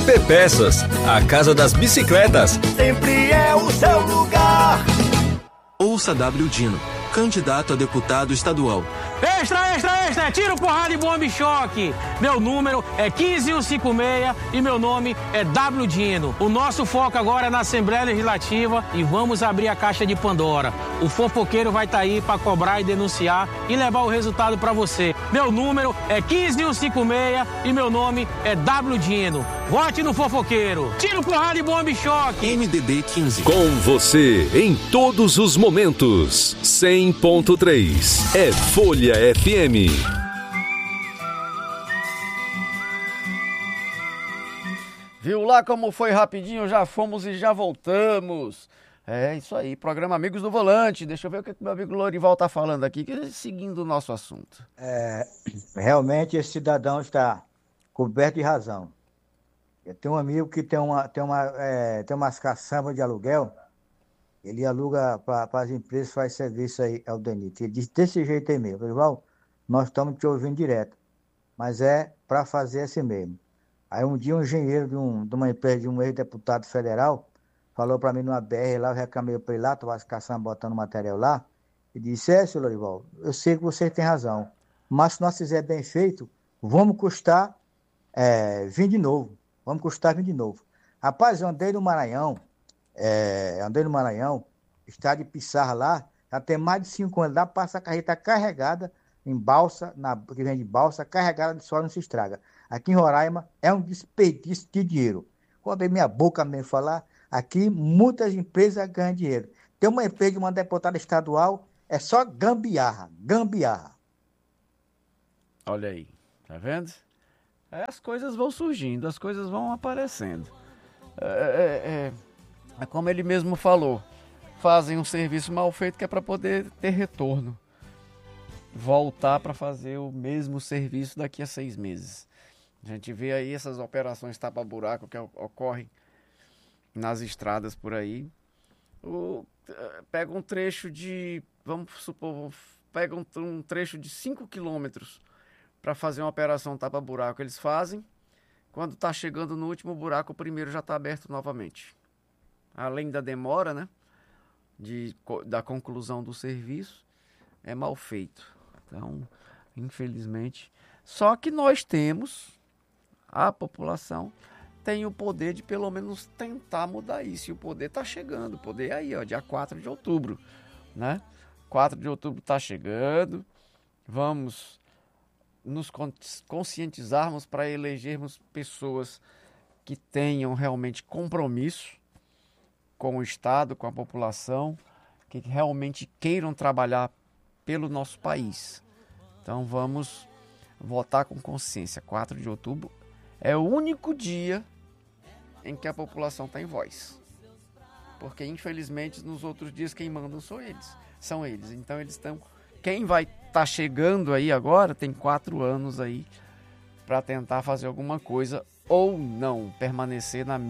MP Peças, a casa das bicicletas. Sempre é o seu lugar. Ouça W Dino, candidato a deputado estadual. Extra, extra, extra, tiro, porrada e bomba e choque. Meu número é 15156 e meu nome é W Dino. O nosso foco agora é na Assembleia Legislativa e vamos abrir a caixa de Pandora. O fofoqueiro vai estar aí para cobrar e denunciar e levar o resultado para você. Meu número é 15156 e meu nome é W Dino. Vote no fofoqueiro. Tiro, porrada e bomba e choque. MDB 15. Com você em todos os momentos. 100.3 é Folha FM. Viu lá como foi rapidinho? Já fomos e já voltamos. É isso aí, programa Amigos do Volante. Deixa eu ver o que meu amigo Lorival está falando aqui, seguindo o nosso assunto. Realmente esse cidadão está coberto de razão. Eu tenho um amigo que tem umas caçambas de aluguel. Ele aluga para as empresas, faz serviço aí ao Denito. Ele disse desse jeito aí mesmo. Lorival, nós estamos te ouvindo direto, mas é para fazer assim mesmo. Aí um dia um engenheiro de uma empresa, de um ex-deputado federal, falou para mim numa BR lá, eu reclamei para ele lá, estava as caçambas botando material lá, e disse, senhor Lorival, eu sei que você tem razão, mas se nós fizer bem feito, vamos custar vir de novo. Vamos custar vir de novo. Rapaz, eu andei no Maranhão, estado de Pissarra lá, já tem mais de 5 anos lá, passa a carreta carregada em balsa, que vem de balsa, carregada de solo, não se estraga. Aqui em Roraima é um desperdício de dinheiro. Quando é minha boca mesmo falar, aqui muitas empresas ganham dinheiro. Tem uma empresa de uma deputada estadual, é só gambiarra. Olha aí, tá vendo? As coisas vão surgindo, as coisas vão aparecendo. É como ele mesmo falou, fazem um serviço mal feito que é para poder ter retorno. Voltar para fazer o mesmo serviço daqui a 6 meses. A gente vê aí essas operações tapa-buraco que ocorrem nas estradas por aí. Pega um trecho de, vamos supor, pega um trecho de 5 quilômetros para fazer uma operação tapa-buraco. Eles fazem, quando está chegando no último buraco, o primeiro já está aberto novamente. Além da demora, né, da conclusão do serviço, é mal feito. Então, infelizmente, só que nós temos, a população tem o poder de pelo menos tentar mudar isso. E o poder está chegando, o poder é aí, ó, dia 4 de outubro, né? 4 de outubro está chegando, vamos nos conscientizarmos para elegermos pessoas que tenham realmente compromisso com o Estado, com a população, que realmente queiram trabalhar pelo nosso país. Então vamos votar com consciência. 4 de outubro é o único dia em que a população tem voz. Porque infelizmente nos outros dias quem mandam são eles. Então eles estão... Quem vai estar chegando aí agora tem 4 anos aí para tentar fazer alguma coisa ou não, permanecer na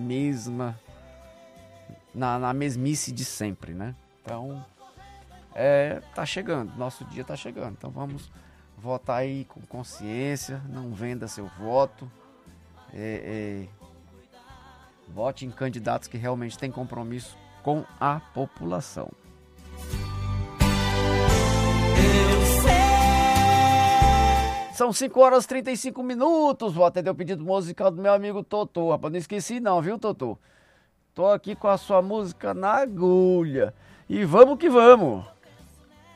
mesmice de sempre, né? Então, tá chegando, nosso dia tá chegando. Então vamos votar aí com consciência, não venda seu voto. Vote em candidatos que realmente têm compromisso com a população. São 5h35. Vou atender o pedido musical do meu amigo Totô. Rapaz, não esqueci não, viu, Totô? Tô aqui com a sua música na agulha. E vamos que vamos!